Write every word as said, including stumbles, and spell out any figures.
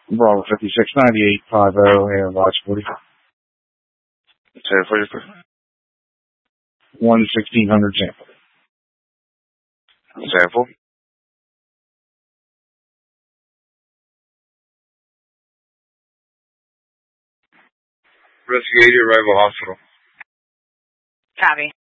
Bravo fifty-six ninety-eight five zero and Watch forty. Say it for you, please. one sixteen hundred sample. Sample. Investigate your rival hospital. Copy.